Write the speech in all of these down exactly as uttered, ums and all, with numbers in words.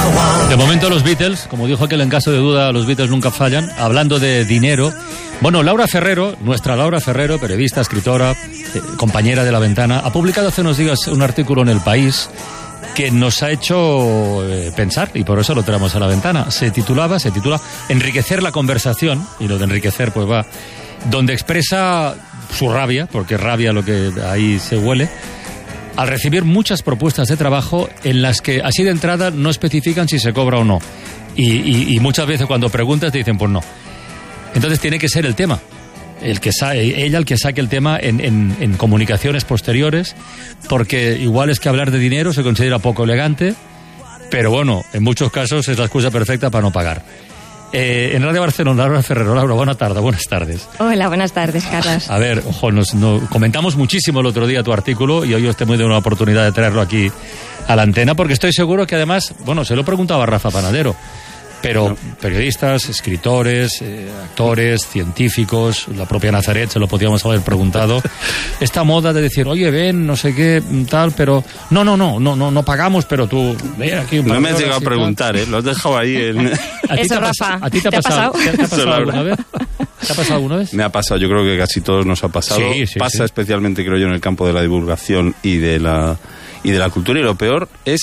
De momento los Beatles, como dijo aquel en caso de duda, los Beatles nunca fallan, hablando de dinero. Bueno, Laura Ferrero, nuestra Laura Ferrero, periodista, escritora, eh, compañera de La Ventana, ha publicado hace unos días un artículo en El País que nos ha hecho eh, pensar, y por eso lo traemos a La Ventana. Se titulaba, se titula Enriquecer la conversación, y lo de enriquecer pues va, donde expresa su rabia, porque es rabia lo que ahí se huele, al recibir muchas propuestas de trabajo en las que así de entrada no especifican si se cobra o no. Y, y, y muchas veces cuando preguntas te dicen pues no. Entonces tiene que ser el tema. El que sa- ella el que saque el tema en, en, en comunicaciones posteriores, porque igual es que hablar de dinero se considera poco elegante, pero bueno, en muchos casos es la excusa perfecta para no pagar. Eh, en Radio Barcelona, Laura Ferrero. Laura, buena tarde, buenas tardes. Hola, buenas tardes, Carlos. A ver, ojo, nos, nos comentamos muchísimo el otro día tu artículo y hoy os tengo una oportunidad de traerlo aquí a la antena, porque estoy seguro que además, bueno, se lo preguntaba a Rafa Panadero, pero no. Periodistas, escritores, eh, actores, científicos, la propia Nazaret se lo podíamos haber preguntado. Esta moda de decir, oye, ven, no sé qué, tal, pero no, no, no, no, no, no pagamos, pero tú, ven aquí. No me has llegado a preguntar, ¿eh? Lo has dejado ahí en... ¿A ti Eso, Rafa. ¿A ti te ha, ¿Te pasado? pasado? ¿Te ha pasado alguna vez? ¿Te ha pasado alguna vez? Me ha pasado, yo creo que casi todos nos ha pasado. Sí, sí, Pasa sí. especialmente, creo yo, en el campo de la divulgación y de la... y de la cultura, y lo peor es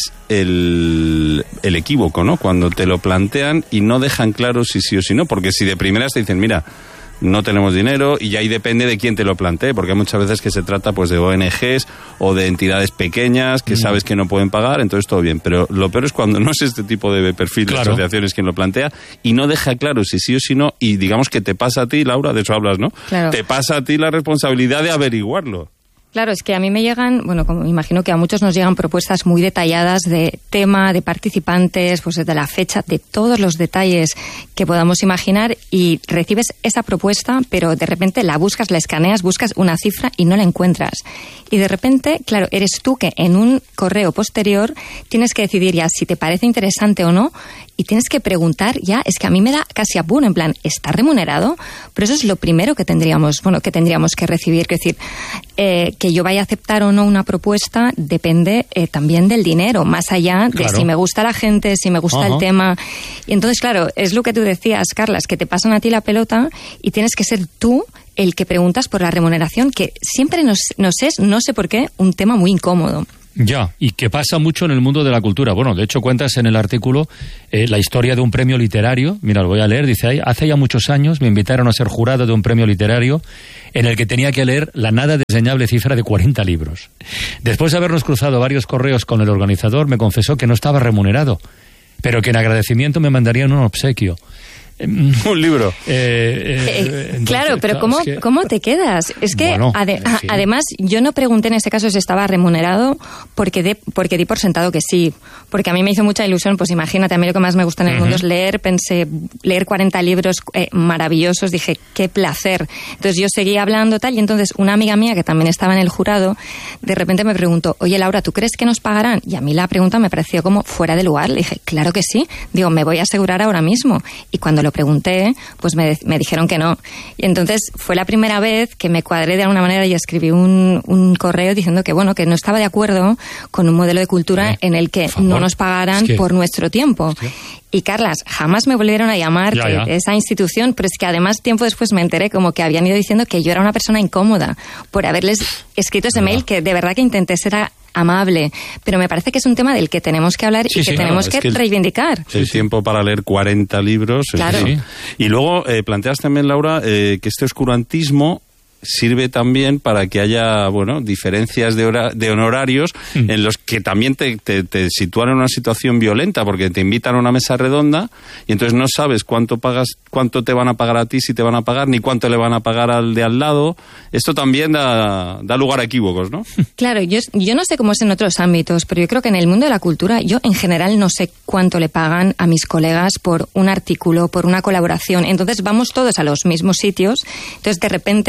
el, el equívoco, ¿no? Cuando te lo plantean y no dejan claro si sí o si no, porque si de primeras te dicen, mira, no tenemos dinero, y ahí depende de quién te lo plantee, porque hay muchas veces que se trata pues de O N Ges o de entidades pequeñas que mm. sabes que no pueden pagar, entonces todo bien, pero lo peor es cuando no es este tipo de perfil claro. de asociaciones quien lo plantea y no deja claro si sí o si no, y digamos que te pasa a ti, Laura, de eso hablas, ¿no? Claro. Te pasa a ti la responsabilidad de averiguarlo. Claro, es que a mí me llegan, bueno, como imagino que a muchos nos llegan propuestas muy detalladas de tema, de participantes, pues de la fecha, de todos los detalles que podamos imaginar, y recibes esa propuesta, pero de repente la buscas, la escaneas, buscas una cifra y no la encuentras. Y de repente, claro, eres tú que en un correo posterior tienes que decidir ya si te parece interesante o no, y tienes que preguntar ya, es que a mí me da casi apuro, en plan, ¿está remunerado? Pero eso es lo primero que tendríamos, bueno, que tendríamos que recibir, que decir, eh, que yo vaya a aceptar o no una propuesta depende eh, también del dinero, más allá de claro. si me gusta la gente, si me gusta uh-huh. el tema. Y entonces, claro, es lo que tú decías, Carlas, que te pasan a ti la pelota y tienes que ser tú el que preguntas por la remuneración, que siempre nos, nos es, no sé por qué, un tema muy incómodo. Ya, y que pasa mucho en el mundo de la cultura. Bueno, de hecho cuentas en el artículo eh, la historia de un premio literario. Mira, lo voy a leer. Dice ahí, hace ya muchos años me invitaron a ser jurado de un premio literario en el que tenía que leer la nada desdeñable cifra de cuarenta libros. Después de habernos cruzado varios correos con el organizador, me confesó que no estaba remunerado, pero que en agradecimiento me mandarían un obsequio. Un libro. Eh, eh, eh, entonces, claro, pero ¿cómo, es que... ¿cómo te quedas? Es que, bueno, ade- en fin. además, yo no pregunté en ese caso si estaba remunerado porque, de, porque di por sentado que sí. Porque a mí me hizo mucha ilusión, pues imagínate, a mí lo que más me gusta en el uh-huh. mundo es leer. Pensé, leer cuarenta libros eh, maravillosos, dije, qué placer. Entonces yo seguía hablando tal, y entonces una amiga mía que también estaba en el jurado, de repente me preguntó, oye Laura, ¿tú crees que nos pagarán? Y a mí la pregunta me pareció como fuera de lugar. Le dije, claro que sí. Digo, me voy a asegurar ahora mismo. Y cuando lo pregunté, pues me, me dijeron que no. Y entonces fue la primera vez que me cuadré de alguna manera y escribí un, un correo diciendo que, bueno, que no estaba de acuerdo con un modelo de cultura eh, en el que no nos pagaran es que... por nuestro tiempo. Es que... Y Carlas, jamás me volvieron a llamar ya, ya. de esa institución, pero es que además tiempo después me enteré como que habían ido diciendo que yo era una persona incómoda por haberles escrito ese ya. mail, que de verdad que intenté ser a, amable, pero me parece que es un tema del que tenemos que hablar sí, y que sí, tenemos claro, que, que reivindicar. El, el tiempo para leer cuarenta libros. Claro. Sí. Y luego eh, planteas también, Laura, eh, que este oscurantismo sirve también para que haya, bueno, diferencias de, hora, de honorarios mm. en los que también te, te, te sitúan en una situación violenta, porque te invitan a una mesa redonda y entonces no sabes cuánto pagas, cuánto te van a pagar a ti, si te van a pagar, ni cuánto le van a pagar al de al lado. Esto también da, da lugar a equívocos, ¿no? Claro, yo, yo no sé cómo es en otros ámbitos, pero yo creo que en el mundo de la cultura, yo en general no sé cuánto le pagan a mis colegas por un artículo, por una colaboración. Entonces vamos todos a los mismos sitios, entonces de repente me di cuenta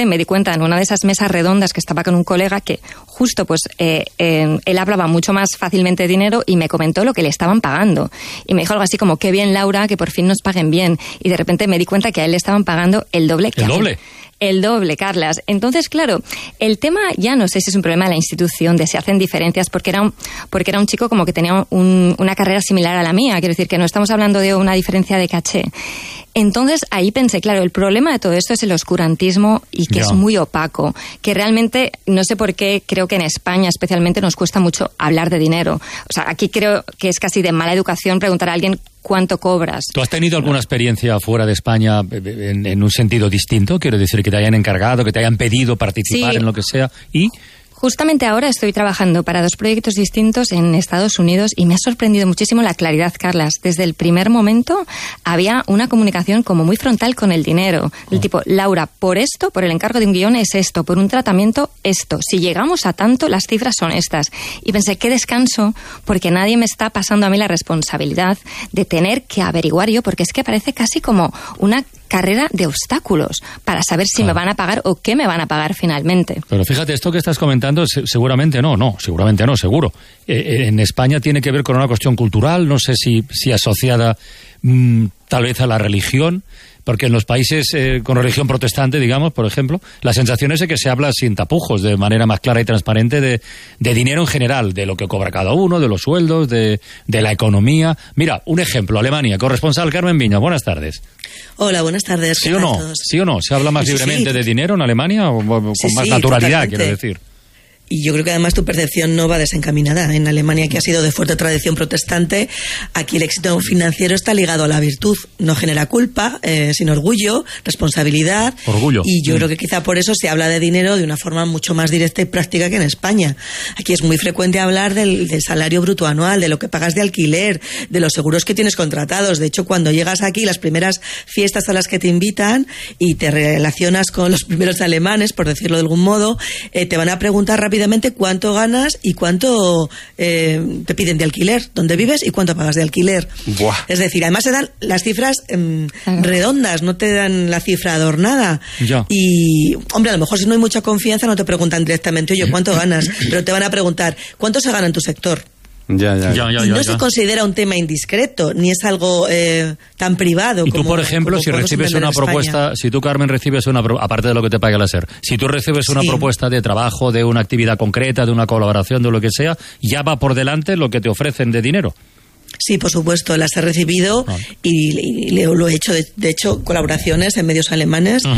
cuenta en una de esas mesas redondas que estaba con un colega que justo pues eh, eh, él hablaba mucho más fácilmente de dinero y me comentó lo que le estaban pagando. Y me dijo algo así como, qué bien, Laura, que por fin nos paguen bien. Y de repente me di cuenta que a él le estaban pagando el doble que ¿El a mí. doble? El doble, Carlas. Entonces, claro, el tema ya no sé si es un problema de la institución, de si hacen diferencias, porque era un, porque era un chico como que tenía un, una carrera similar a la mía. Quiero decir que no estamos hablando de una diferencia de caché. Entonces ahí pensé, claro, el problema de todo esto es el oscurantismo y que Ya. es muy opaco, que realmente, no sé por qué, creo que en España especialmente nos cuesta mucho hablar de dinero. O sea, aquí creo que es casi de mala educación preguntar a alguien cuánto cobras. ¿Tú has tenido alguna experiencia fuera de España en, en un sentido distinto? Quiero decir, que te hayan encargado, que te hayan pedido participar Sí. en lo que sea y... Justamente ahora estoy trabajando para dos proyectos distintos en Estados Unidos y me ha sorprendido muchísimo la claridad, Carlas. Desde el primer momento había una comunicación como muy frontal con el dinero. Del tipo, Laura, por esto, por el encargo de un guión es esto, por un tratamiento esto. Si llegamos a tanto, las cifras son estas. Y pensé, qué descanso, porque nadie me está pasando a mí la responsabilidad de tener que averiguar yo, porque es que parece casi como una carrera de obstáculos para saber si Claro. me van a pagar o qué me van a pagar finalmente. Pero fíjate, esto que estás comentando, se- seguramente no, no, seguramente no, seguro. Eh, en España tiene que ver con una cuestión cultural, no sé si, si asociada mm, tal vez a la religión, porque en los países eh, con religión protestante, digamos, por ejemplo, la sensación es de que se habla sin tapujos, de manera más clara y transparente de, de dinero en general, de lo que cobra cada uno, de los sueldos, de, de la economía. Mira, un ejemplo, Alemania, corresponsal Carmen Viña, buenas tardes. Hola, buenas tardes. ¿Sí ¿qué o tal no? todos? ¿Sí o no? ¿Se habla más Sí, sí, libremente sí. de dinero en Alemania o, o con Sí, más sí, naturalidad, totalmente. quiero decir? Y yo creo que además tu percepción no va desencaminada. En Alemania, que ha sido de fuerte tradición protestante, aquí el éxito financiero está ligado a la virtud. No genera culpa, eh, sino orgullo, responsabilidad. Orgullo. Y yo Mm. creo que quizá por eso se habla de dinero de una forma mucho más directa y práctica que en España. Aquí es muy frecuente hablar del, del salario bruto anual, de lo que pagas de alquiler, de los seguros que tienes contratados. De hecho, cuando llegas aquí, las primeras fiestas a las que te invitan y te relacionas con los primeros alemanes, por decirlo de algún modo, eh, te van a preguntar rápidamente cuánto ganas y cuánto eh, te piden de alquiler, dónde vives y cuánto pagas de alquiler. Buah. Es decir, además te dan las cifras eh, Claro. redondas, no te dan la cifra adornada. Ya. Y, hombre, a lo mejor si no hay mucha confianza no te preguntan directamente, oye, ¿cuánto ganas? Pero te van a preguntar, ¿cuánto se gana en tu sector? Ya, ya, Ya, ya, y no ya, se ya. considera un tema indiscreto, ni es algo eh, tan privado. Y tú, como- por ejemplo, como si podemos recibes entender una en España. propuesta, si tú, Carmen, recibes una, pro- aparte de lo que te paga la SER, si tú recibes una Sí. propuesta de trabajo, de una actividad concreta, de una colaboración, de lo que sea, ya va por delante lo que te ofrecen de dinero. Sí, por supuesto, las he recibido Ah. y, y le- lo he hecho, de, de hecho, colaboraciones en medios alemanes. Ujú.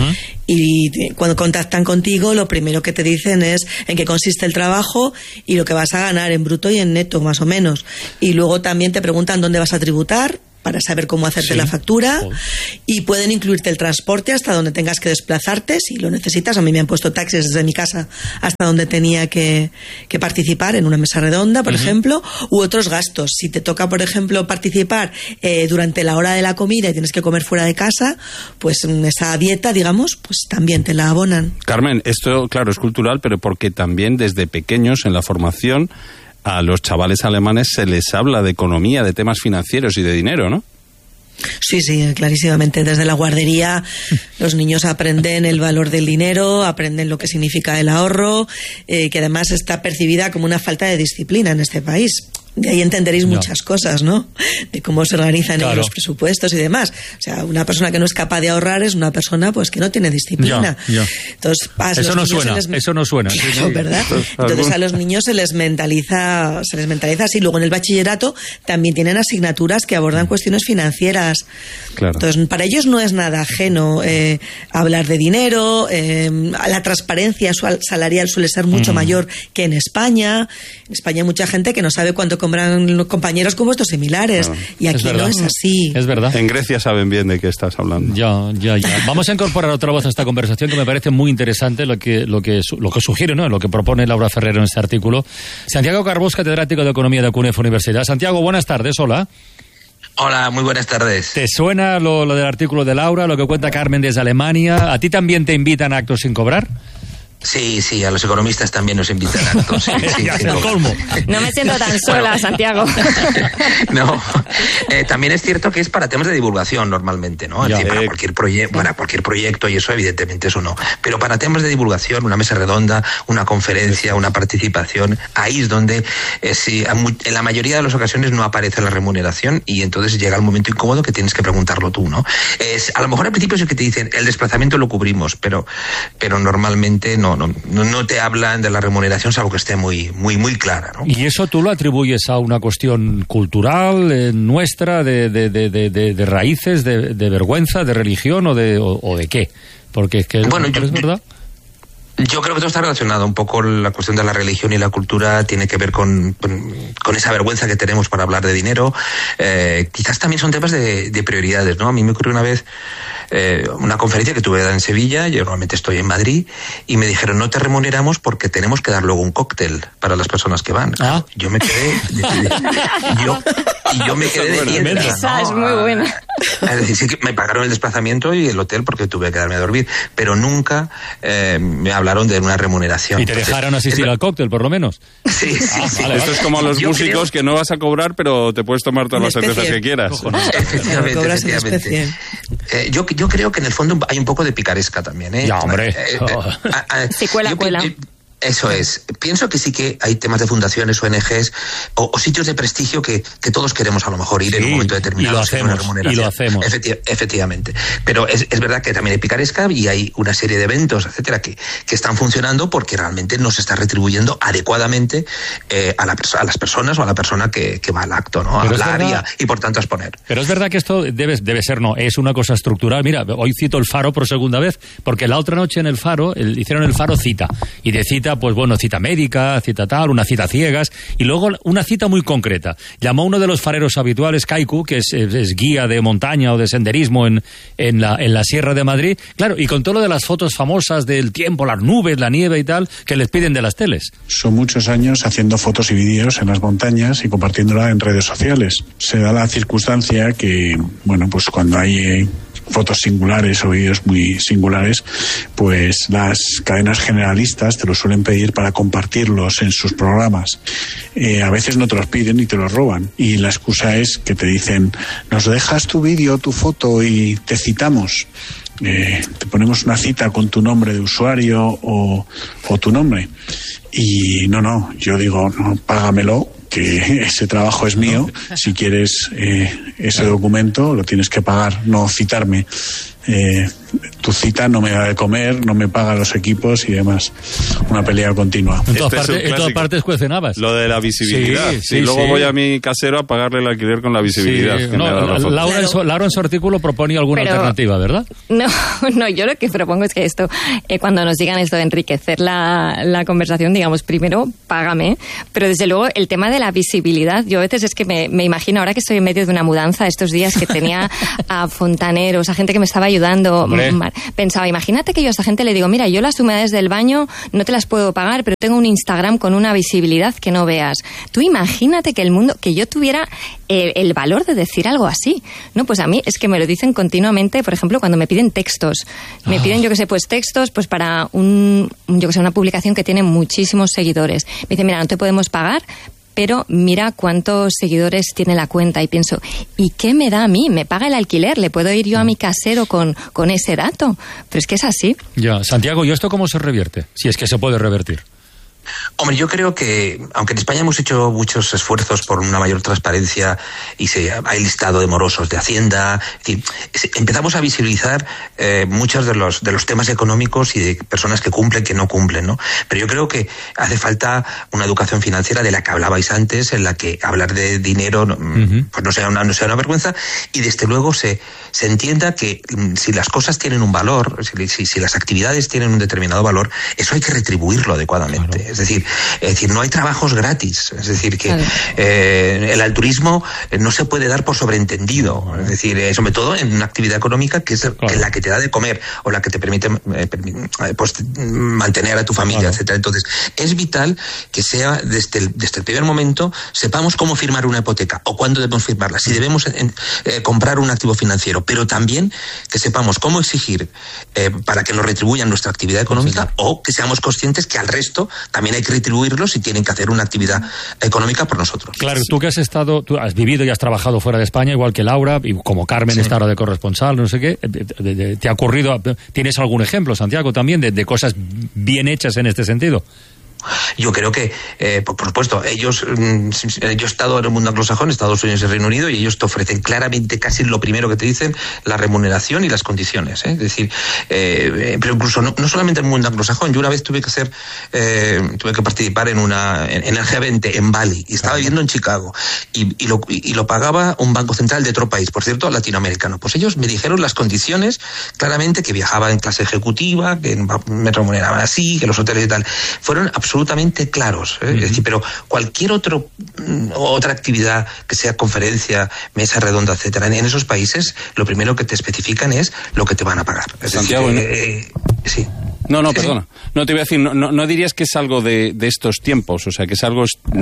Y te- cuando contactan contigo, lo primero que te dicen es en qué consiste el trabajo y lo que vas a ganar en bruto y en neto, más o menos. Y luego también te preguntan dónde vas a tributar para saber cómo hacerte Sí. la factura, Joder. y pueden incluirte el transporte hasta donde tengas que desplazarte si lo necesitas. A mí me han puesto taxis desde mi casa hasta donde tenía que, que participar, en una mesa redonda, por ejemplo, u otros gastos. Si te toca, por ejemplo, participar eh, durante la hora de la comida y tienes que comer fuera de casa, pues mm, esa dieta, digamos, pues también te la abonan. Carmen, esto, claro, es cultural, pero porque también desde pequeños en la formación a los chavales alemanes se les habla de economía, de temas financieros y de dinero, ¿no? Sí, sí, clarísimamente. Desde la guardería los niños aprenden el valor del dinero, aprenden lo que significa el ahorro, eh, que además está percibida como una falta de disciplina en este país. De ahí entenderéis Ya. muchas cosas, ¿no? De cómo se organizan Claro. los presupuestos y demás. O sea, una persona que no es capaz de ahorrar es una persona pues que no tiene disciplina. Ya, ya. Entonces, a Eso los no niños suena, se les- eso no suena. Sí, Claro, sí. ¿verdad? Entonces a los niños se les mentaliza, se les mentaliza así. Luego en el bachillerato también tienen asignaturas que abordan cuestiones financieras. Claro. Entonces, para ellos no es nada ajeno eh, hablar de dinero, eh, la transparencia sual- salarial suele ser mucho mayor que en España. En España hay mucha gente que no sabe cuánto cobran los compañeros con vuestros similares. Claro. Y Es aquí verdad. no es así. Es verdad. En Grecia saben bien de qué estás hablando. Ya, ya, ya. Vamos a incorporar otra voz a esta conversación que me parece muy interesante, lo que, lo que, su- lo que sugiere, ¿no? Lo que propone Laura Ferrero en este artículo. Santiago Carbós, catedrático de Economía de CUNEF Universidad. Santiago, buenas tardes, hola. Hola, muy buenas tardes. ¿Te suena lo, lo del artículo de Laura, lo que cuenta Carmen desde Alemania? ¿A ti también te invitan a actos sin cobrar? Sí, sí, a los economistas también nos invitan a actos. Sí, sí, Ya es sí, el no. colmo. No me siento tan sola, Santiago. No, Eh, también es cierto que es para temas de divulgación normalmente, ¿no? Es Ya, decir, para eh, cualquier proyecto, para cualquier proyecto y eso evidentemente eso no. Pero para temas de divulgación, una mesa redonda, una conferencia, una participación, ahí es donde eh, sí, en la mayoría de las ocasiones no aparece la remuneración y entonces llega el momento incómodo que tienes que preguntarlo tú, ¿no? Es, a lo mejor al principio es que te dicen el desplazamiento lo cubrimos, pero, pero normalmente no, no, no te hablan de la remuneración salvo que esté muy, muy, muy clara, ¿no? ¿Y eso tú lo atribuyes a una cuestión cultural eh, nuestra, de, de, de, de, de, de raíces, de, de vergüenza, de religión o de, o, o de qué? Porque es que bueno, yo, ¿es verdad? Yo creo que todo está relacionado. Un poco la cuestión de la religión y la cultura tiene que ver con, con, con esa vergüenza que tenemos para hablar de dinero. Eh, quizás también son temas de, de prioridades, ¿no? A mí me ocurrió una vez eh, una conferencia que tuve en Sevilla, yo normalmente estoy en Madrid, y me dijeron, no te remuneramos porque tenemos que dar luego un cóctel para las personas que van. Ah. Yo me quedé... De, de, yo, y yo me quedé de piedra, Esa ¿no? es muy buena. Es decir, sí que me pagaron el desplazamiento y el hotel porque tuve que quedarme a dormir, pero nunca eh, me hablaron de una remuneración. Y te Entonces, dejaron asistir es... al cóctel, por lo menos. Sí, sí, Ah, sí. vale, Esto es como a los Yo músicos creo... que no vas a cobrar, pero te puedes tomar todas las Una cervezas especie. que quieras. Efectivamente, Cobras una efectivamente. Eh, yo, yo creo que en el fondo hay un poco de picaresca también, ¿eh? Ya, hombre. Eh, eh, eh, a- a- Sí, cuela, yo pi- cuela. yo- Eso es. Pienso que sí que hay temas de fundaciones, O N Ges o, o sitios de prestigio que, que todos queremos a lo mejor ir Sí, en un momento determinado. y lo sin una hacemos, remuneración. y lo hacemos. Efecti- efectivamente. Pero es, es verdad que también hay picaresca y hay una serie de eventos, etcétera, que, que están funcionando porque realmente no se está retribuyendo adecuadamente eh, a, la perso- a las personas o a la persona que, que va al acto, ¿no? A Pero es hablar y, verdad- a- y por tanto a exponer. Pero es verdad que esto debe, debe ser, no, es una cosa estructural. Mira, hoy cito el Faro por segunda vez, porque la otra noche en el Faro, el, hicieron el Faro cita. Y de cita, pues bueno, cita médica, cita tal, una cita ciegas, y luego una cita muy concreta. Llamó uno de los fareros habituales, Kaiku, que es, es, es guía de montaña o de senderismo en, en, la, en la Sierra de Madrid. Claro, y contó lo de las fotos famosas del tiempo, las nubes, la nieve y tal, que les piden de las teles. Son muchos años haciendo fotos y vídeos en las montañas y compartiéndola en redes sociales. Se da la circunstancia que, bueno, pues cuando hay eh, fotos singulares o vídeos muy singulares, pues las cadenas generalistas te lo suelen pedir para compartirlos en sus programas. Eh, a veces no te los piden y te los roban. Y la excusa es que te dicen, nos dejas tu vídeo, tu foto y te citamos. Eh, te ponemos una cita con tu nombre de usuario o, o tu nombre. Y no, no, yo digo, no, págamelo, que ese trabajo es mío. Si quieres eh, ese documento, lo tienes que pagar, no citarme. Eh, tu cita no me da de comer, no me paga los equipos y demás. Una pelea continua. En todas, Este es un partes, en todas clásico. partes cuecen habas. Lo de la visibilidad. Sí, Sí, sí, luego sí. voy a mi casero a pagarle el alquiler con la visibilidad. Sí, que no, me ha dado la foto. Laura, en su, Laura en su artículo proponía alguna Pero- alternativa, ¿verdad? No, no, yo lo que propongo es que esto, eh, cuando nos digan esto de enriquecer la, la conversación, digamos, primero, págame, pero desde luego el tema de la visibilidad, yo a veces es que me, me imagino, ahora que estoy en medio de una mudanza estos días, que tenía a fontaneros, a gente que me estaba ayudando, Hombre. ma- pensaba, imagínate que yo a esta gente le digo, mira, yo las humedades del baño no te las puedo pagar, pero tengo un Instagram con una visibilidad que no veas. Tú imagínate que el mundo, que yo tuviera el, el valor de decir algo así. No, pues a mí es que me lo dicen continuamente, por ejemplo, cuando me piden textos. Me Ah. piden, yo que sé, pues textos pues para un, un, yo que sé, una publicación que tiene muchísimos seguidores. Me dicen, mira, no te podemos pagar, pero mira cuántos seguidores tiene la cuenta. Y pienso, ¿y qué me da a mí? ¿Me paga el alquiler? ¿Le puedo ir yo a mi casero con, con ese dato? Pero es que es así. Ya, Santiago, ¿y esto cómo se revierte? Si es que se puede revertir. Hombre, yo creo que, aunque en España hemos hecho muchos esfuerzos por una mayor transparencia y se hay listado de morosos de Hacienda, es decir, se- empezamos a visibilizar eh, muchos de los de los temas económicos y de personas que cumplen, que no cumplen, ¿no? Pero yo creo que hace falta una educación financiera de la que hablabais antes, en la que hablar de dinero no, Ujú. pues no sea una no sea una vergüenza y desde luego se se entienda que mm, si las cosas tienen un valor, si, si, si las actividades tienen un determinado valor, eso hay que retribuirlo adecuadamente. Claro. Es decir, es decir, no hay trabajos gratis. Es decir, que Claro. eh, el altruismo eh, no se puede dar por sobreentendido. Es decir, eh, sobre todo en una actividad económica que es Claro. que la que te da de comer o la que te permite eh, permi- eh, pues, mantener a tu familia, Claro. etcétera. Entonces, es vital que sea desde el, desde el primer momento sepamos cómo firmar una hipoteca o cuándo debemos firmarla, si debemos en- eh, comprar un activo financiero, pero también que sepamos cómo exigir eh, para que nos retribuyan nuestra actividad económica o que seamos conscientes que al resto también también hay que retribuirlos y tienen que hacer una actividad económica por nosotros. Claro, tú que has estado, tú has vivido y has trabajado fuera de España, igual que Laura, y como Carmen sí. está ahora de corresponsal, no sé qué, ¿te ha ocurrido, tienes algún ejemplo, Santiago, también, de, de cosas bien hechas en este sentido? Yo creo que, eh, por, por supuesto, ellos, mm, yo he estado en el mundo anglosajón, Estados Unidos y Reino Unido, y ellos te ofrecen claramente casi lo primero que te dicen, la remuneración y las condiciones. ¿eh? Es decir, eh, pero incluso no, no solamente en el mundo anglosajón. Yo una vez tuve que hacer, eh, tuve que participar en una, en, en el G veinte en Bali, y estaba viviendo en Chicago, y, y, lo, y lo pagaba un banco central de otro país, por cierto, latinoamericano. Pues ellos me dijeron las condiciones, claramente, que viajaba en clase ejecutiva, que me remuneraban así, que los hoteles y tal. Fueron absolutamente absolutamente claros, ¿eh? Uh-huh. Es decir, pero cualquier otro otra actividad que sea conferencia, mesa redonda, etcétera, en, en esos países lo primero que te especifican es lo que te van a pagar. Es Santiago, decir, eh, eh, sí. No, no, sí, perdona. Sí. No te iba a decir, no, no, no dirías que es algo de, de estos tiempos, o sea, que es algo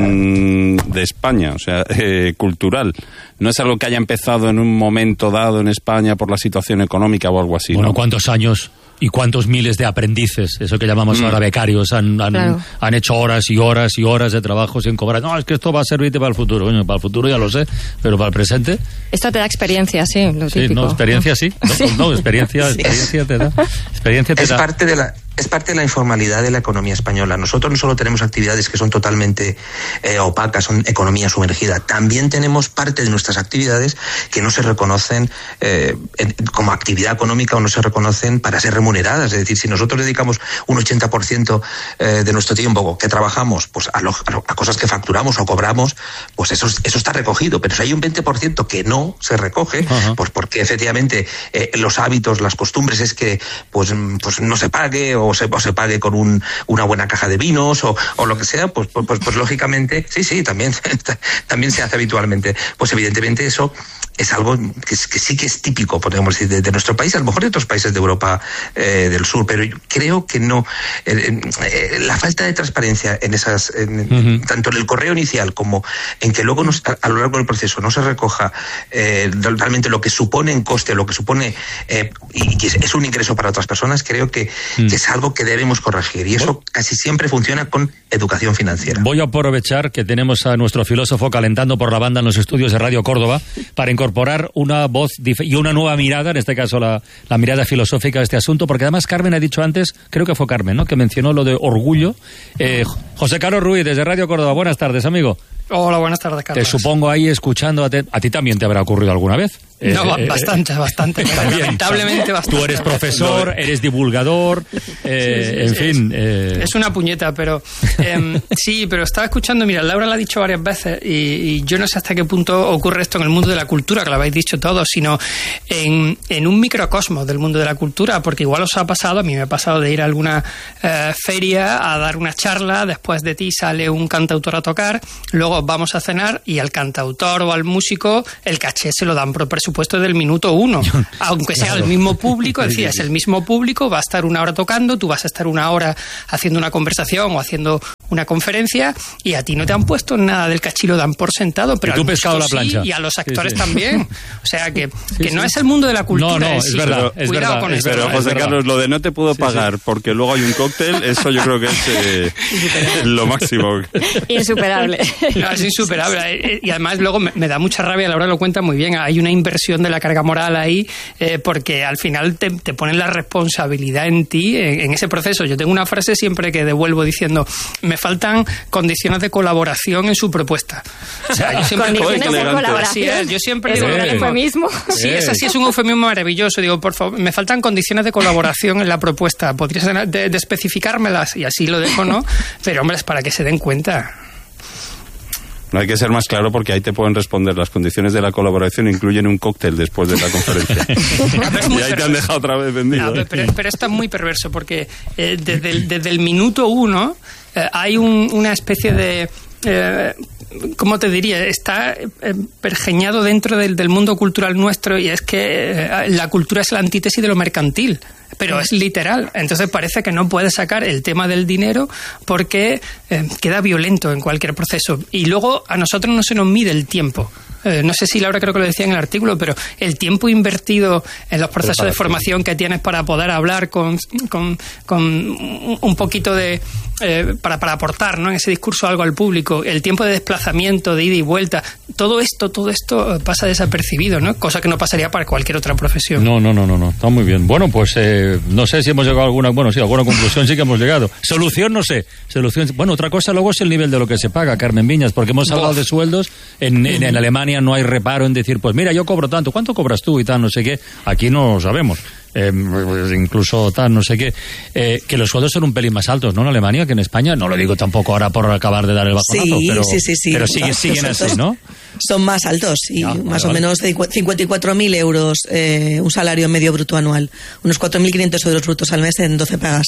mmm, de España, o sea, eh, cultural. No es algo que haya empezado en un momento dado en España por la situación económica o algo así. Bueno, ¿no? ¿cuántos años y cuántos miles de aprendices, eso que llamamos mm. ahora becarios, han, han, claro. han hecho horas y horas y horas de trabajo sin cobrar? No, es que esto va a servirte para el futuro. Bueno, para el futuro ya lo sé, pero para el presente... Esto te da experiencia, sí, lo sí, típico. No, experiencia sí. No, sí. no experiencia, sí. experiencia te da. Experiencia te es da. parte de la... Es parte de la informalidad de la economía española. Nosotros no solo tenemos actividades que son totalmente eh, opacas, son economía sumergida. También tenemos parte de nuestras actividades que no se reconocen eh, en, como actividad económica o no se reconocen para ser remuneradas. Es decir, si nosotros dedicamos un ochenta por ciento eh, de nuestro tiempo que trabajamos pues a, lo, a, lo, a cosas que facturamos o cobramos, pues eso, eso está recogido. Pero si hay un veinte por ciento que no se recoge, uh-huh. pues porque efectivamente eh, los hábitos, las costumbres es que pues, pues no se pague o O se, o se pague con un, una buena caja de vinos o, o lo que sea, pues, pues, pues, pues lógicamente, sí, sí, también, también se hace habitualmente. Pues evidentemente eso es algo que, que sí que es típico, podemos decir, de, de nuestro país, a lo mejor de otros países de Europa eh, del Sur, pero yo creo que no. Eh, eh, la falta de transparencia en esas, en, uh-huh. tanto en el correo inicial como en que luego nos, a, a lo largo del proceso no se recoja eh, realmente lo que supone en coste, lo que supone eh, y que es, es un ingreso para otras personas, creo que, uh-huh. que es algo que debemos corregir, y eso casi siempre funciona con educación financiera. Voy a aprovechar que tenemos a nuestro filósofo calentando por la banda en los estudios de Radio Córdoba para incorporar una voz dif- y una nueva mirada, en este caso la, la mirada filosófica de este asunto, porque además Carmen ha dicho antes, creo que fue Carmen, ¿no?, que mencionó lo de orgullo. Eh, José Carlos Ruiz, desde Radio Córdoba, buenas tardes, amigo. Hola, buenas tardes, Carlos. Te supongo ahí escuchando, a, te, a ti también te habrá ocurrido alguna vez. No, eh, bastante, eh, bastante. Lamentablemente bastante. Tú eres profesor, eres divulgador, eh, sí, sí, en sí, fin. Es, eh. es una puñeta, pero eh, sí, pero estaba escuchando, mira, Laura lo ha dicho varias veces y, y yo no sé hasta qué punto ocurre esto en el mundo de la cultura, que lo habéis dicho todos, sino en, en un microcosmos del mundo de la cultura, porque igual os ha pasado, a mí me ha pasado de ir a alguna eh, feria a dar una charla, después de ti sale un cantautor a tocar, luego vamos a cenar y al cantautor o al músico el caché se lo dan por presupuesto del minuto uno, aunque sea claro. el mismo público, es decir, es el mismo público, va a estar una hora tocando, tú vas a estar una hora haciendo una conversación o haciendo una conferencia y a ti no te han puesto nada del caché, lo dan por sentado, pero y tú pescado la plancha. Sí, y a los actores sí, sí. también, o sea que, sí, que sí. no es el mundo de la cultura. No, no, es, sí, verdad, es cuidado verdad, con es eso. Pero verdad, José es Carlos, lo de no te puedo sí, pagar sí. porque luego hay un cóctel, eso yo creo que es eh, lo máximo. Insuperable. No, es insuperable. Y además luego me, me da mucha rabia, Laura lo cuenta muy bien, hay una inversión de la carga moral ahí, eh, porque al final te, te ponen la responsabilidad en ti, en, en ese proceso. Yo tengo una frase siempre que devuelvo diciendo, me faltan condiciones de colaboración en su propuesta. O sea, yo siempre condiciones de colaboración. Sí, es, yo siempre ¿Es digo un eufemismo? Sí, es así, es un eufemismo maravilloso. Digo, por favor, me faltan condiciones de colaboración en la propuesta. ¿Podrías de, de, de especificármelas? Y así lo dejo, ¿no? Pero, hombre, es para que se den cuenta. No hay que ser más claro porque ahí te pueden responder. Las condiciones de la colaboración incluyen un cóctel después de la conferencia. No, y ahí te han dejado otra vez vendido. No, ¿eh? pero, pero esto es muy perverso porque eh, desde, el, desde el minuto uno eh, hay un, una especie de... Eh, ¿cómo te diría? Está eh, pergeñado dentro del, del mundo cultural nuestro y es que eh, la cultura es la antítesis de lo mercantil. Pero es literal, entonces parece que no puedes sacar el tema del dinero porque eh, queda violento en cualquier proceso. Y luego a nosotros no se nos mide el tiempo. Eh, no sé si Laura creo que lo decía en el artículo, pero el tiempo invertido en los procesos de formación que tienes para poder hablar con, con, con un poquito de... Eh, para, para aportar, ¿no?, en ese discurso algo al público, el tiempo de desplazamiento, de ida y vuelta, todo esto, todo esto pasa desapercibido, ¿no? Cosa que no pasaría para cualquier otra profesión. No, no, no, no, no. Está muy bien. Bueno, pues eh, no sé si hemos llegado a alguna, bueno, sí, a alguna conclusión sí que hemos llegado. Solución, no sé. Solución, bueno, otra cosa luego es el nivel de lo que se paga, Carmen Viñas, porque hemos hablado de sueldos. En, en, en Alemania no hay reparo en decir, pues mira, yo cobro tanto, ¿cuánto cobras tú y tal, no sé qué? Aquí no lo sabemos. Eh, incluso tal, no sé qué, eh, que los sueldos son un pelín más altos, ¿no?, en Alemania que en España. No lo digo tampoco ahora por acabar de dar el bajonazo, sí, pero, sí, sí, sí. pero sigue, siguen así, ¿no? Son más altos, sí, ya, más vale, o menos cincuenta y cuatro mil euros, eh, un salario medio bruto anual, unos cuatro mil quinientos euros brutos al mes en doce pagas.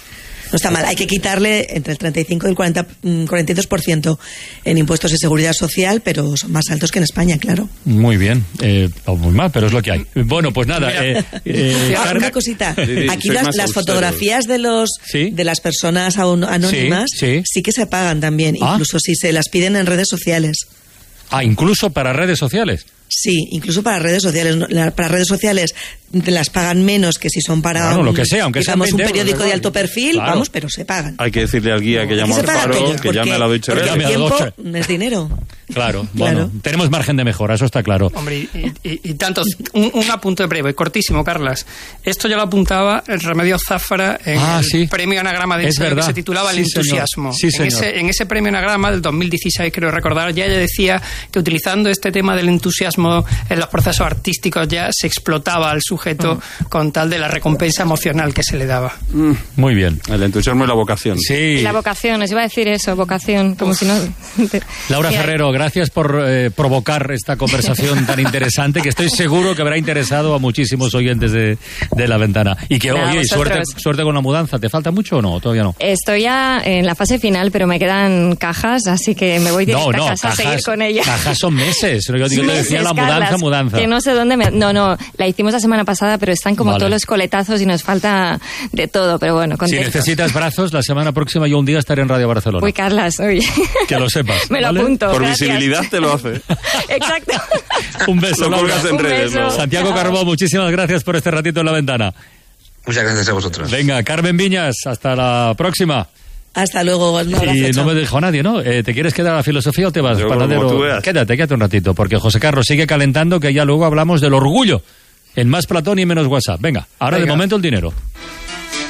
No está mal, hay que quitarle entre el treinta y cinco y el cuarenta, cuarenta y dos por ciento en impuestos y seguridad social, pero son más altos que en España, claro. Muy bien, eh, muy mal, pero es lo que hay. Bueno, pues nada. Eh, eh, Car- una cosita, aquí Soy las, más las austero. fotografías de los ¿Sí? de las personas aún anónimas Sí, sí. sí que se pagan también, Ah. incluso si se las piden en redes sociales. Ah, incluso para redes sociales. Sí, incluso para redes sociales. No, la- Para redes sociales te las pagan menos que si son para Bueno, un, lo que sea, aunque sean digamos, un veinte euros, periódico da de igual. alto perfil, Claro. vamos, pero se pagan. Hay que decirle al guía que Aquí llama se al paga faro, aquello, que porque- llame a la Deutsche porque Welle. Llame a el la tiempo Deutsche. no es dinero. Claro, Claro. bueno, tenemos margen de mejora, eso está claro. Hombre, y, y, y tantos. Un, un apunte breve, cortísimo, Carlas. Esto ya lo apuntaba el Remedios Záfara en Ah, el sí. premio Anagrama de Es Ensayo, que verdad. se titulaba Sí, El señor. entusiasmo. Sí, en, señor. ese, en ese premio Anagrama del dos mil dieciséis, creo recordar, ya ella decía que utilizando este tema del entusiasmo en los procesos artísticos ya se explotaba al sujeto con tal de la recompensa emocional que se le daba. Muy bien. El entusiasmo y la vocación. Sí. La vocación, os iba a decir eso, vocación, como si no... Laura Que hay- Ferrero, gracias por eh, provocar esta conversación tan interesante que estoy seguro que habrá interesado a muchísimos oyentes de, de La Ventana. Y que, Nada, oye, y suerte, vosotros. suerte con la mudanza. ¿Te falta mucho o no? Todavía no. Estoy ya en la fase final, pero me quedan cajas, así que me voy directa No, no, a casa a seguir con ella. cajas son meses. Yo te Meses, decía la mudanza, Carlas, mudanza. Que no sé dónde me... No, no, la hicimos la semana pasada, pero están como Vale. todos los coletazos y nos falta de todo, pero bueno, Si contentos. necesitas brazos, la semana próxima yo un día estaré en Radio Barcelona. Uy, Carlas, uy. Que lo sepas. Me lo ¿vale? apunto. Por gracias. visibilidad te lo hace. Exacto. Un beso, Lo Laura. colgas en Un redes. beso. ¿no? Santiago Chao. Carbó, muchísimas gracias por este ratito en La Ventana. Muchas gracias a vosotros. Venga, Carmen Viñas, hasta la próxima. Hasta luego, un abrazo, Y no chao. me dejó nadie, ¿no? Eh, ¿Te quieres quedar a la filosofía o te vas, Yo, como panadero? tú veas. Quédate, quédate un ratito, porque José Carlos sigue calentando que ya luego hablamos del orgullo. En Más Platón y menos WhatsApp. Venga, ahora Venga. de momento el dinero.